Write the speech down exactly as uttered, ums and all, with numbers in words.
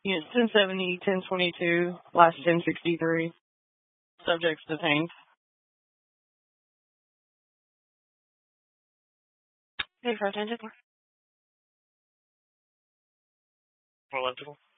Units ten seventy, ten twenty-two, last ten sixty-three. Subjects detained. Hey, for attended. What legible?